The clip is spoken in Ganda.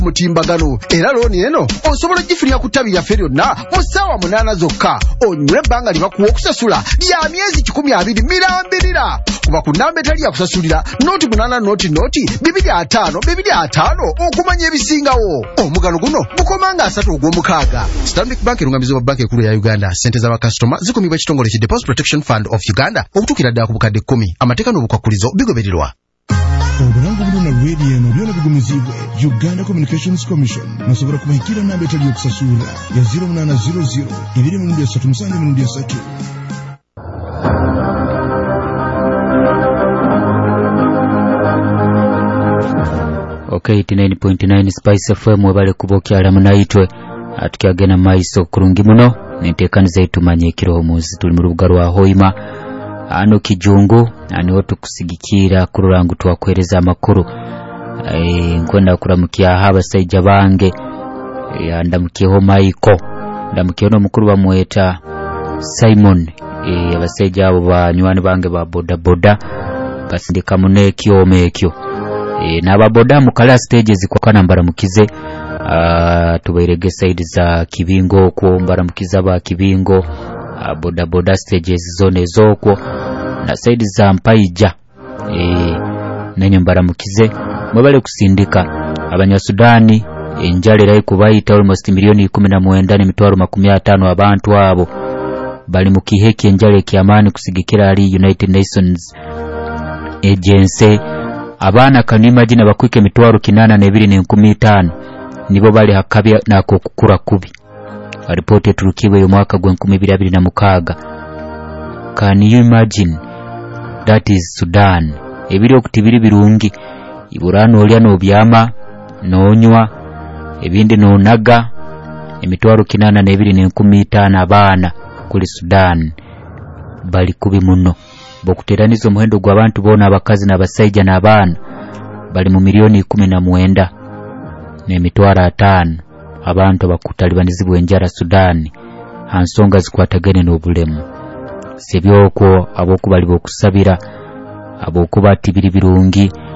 mutimbagano era looni eno osobola gifunira ku ttabi lyaffe lyonna mu ssaawa 8 zokka onywe ebbanga libakuwa okusasula lya myezi 12 mirambirira kuba ku nnamba etali yakusasulira noti 8 noti 255 okumanya ebisingawo. Omugano guno gukomanga 3 ogw'omukaaga. Stanbic Bank erungamizi wa banka ekulu ya Uganda. Sente z'abakasitoma zikumibwa ekitongole ki Deposit Protection Fund of Uganda okutuukira ddala ku bukadde 10. Amateeka n'obukwakkulizo bigobererwa. Obulango buno na radio eno byona bigumizibwe Uganda Communications Commission nasobola kubahikira namba etali yokusasula ya 0800 237 Okay, 89.9 Spice FM webale kubokyala munaitwe atukagena maiso kurungi muno nentekaniza itumanye ekiro muzi tuli mu rubuga rwa Hoima ano kijungu aniho tukusigikira kururangu twakwereza amakuru nkwenda kuramukia abasajja bange ndamukiyeho Michael ndamukiyeho n'omukuru bamweta Simon abasajja abo banywani bange ba boda boda basindika munekyo omekyo n'ababoda mu kala stages kwakana mbaramukize tubairege side za Kibingo okwo mbaramukiza ba Kibingo boda boda stages zone zokwo na side za Mpaija nenye mbaramukize mwebale kusindika Abanyasudani enjale rai kubayita almost milioni 19 n'emitwaro 50 abantu abo bali mu kiheki enjale kyamani kusigikira ali United Nations Agency abana kanimagine bakwike emitwaro 8 nibo bali hakabya nako kukura kubi. Report eturukiwe yo mwaka gwa 2026. Can you imagine? That is Sudan. Ebiri okutibiri birungi iburano olya no byama nonywa ebindi no naga emitwaro 8 abana kuli Sudan bali kubi muno. Bokuteraniza omuhendo gw'abantu bona abakazi n'abasajja n'abaana bali mu milioni 19 n'emitwaro 5 abantu bakutalibanizibwa enjara Sudan ansonga zikwatagene n'obulemu sebyoko abokubali bokusabira abokuba tibiri birungi